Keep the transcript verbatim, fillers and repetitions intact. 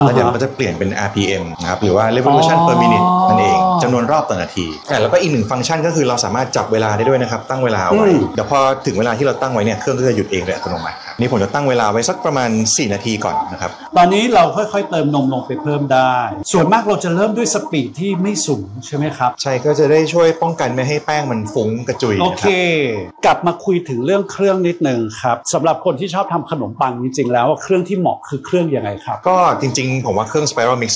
แล้วเดี๋ยวมันก็จะเปลี่ยนเป็น อาร์ พี เอ็ม นะครับหรือว่า revolution per minute นั่นเองจำนวนรอบต่อนาทีแล้วก็อีกหนึ่งฟังก์ชันก็คือเราสามารถจับเวลาได้ด้วยนะครับตั้งเวลาเอาไว้เดี๋ยวพอถึงเวลาที่เราตั้งไว้เนี่ยเครื่องก็จะหยุดเองโดยอัตโนมัติครับนี่ผมจะตั้งเวลาไว้สักประมาณสี่นาทีก่อนนะครับตอนนี้เราค่อยๆเติมนมลงไปเพิ่มได้ส่วนมากเราจะเริ่มด้วยสปีดที่ไม่สูงใช่ไหมครับใช่ก็จะได้ช่วยป้องกันไม่ให้แป้งมันฟุ้งกระจุยโอเคกลับมาคุยถึงเรื่องเครื่องนิดนึงครับสำหรับคนที่ชอบทำขนมปังจริงๆแล้วเครื่องที่เหมาะคือเครื่องยังไงครับก็จริงๆผมว่าเครื่อง Spiral Mix